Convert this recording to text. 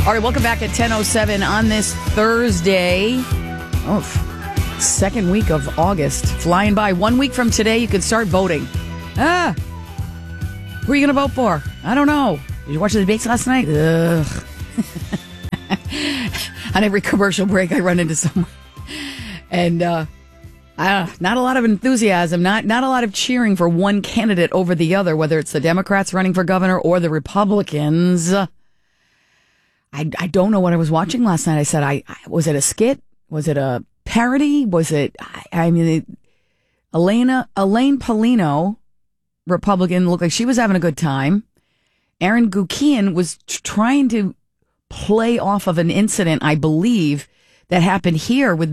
All right, welcome back at 10:07 on this Thursday. Second week of August. Flying by. 1 week from today, you can start voting. Who are you going to vote for? I don't know. Did you watch the debates last night? Ugh. On every commercial break, I run into someone. And not a lot of enthusiasm, not a lot of cheering for one candidate over the other, whether it's the Democrats running for governor or the Republicans. I don't know what I was watching last night. I said, was it a skit? Was it a parody? Was it, Elaine Paulino, Republican, looked like she was having a good time. Aaron Gukian was trying to play off of an incident, I believe, that happened here with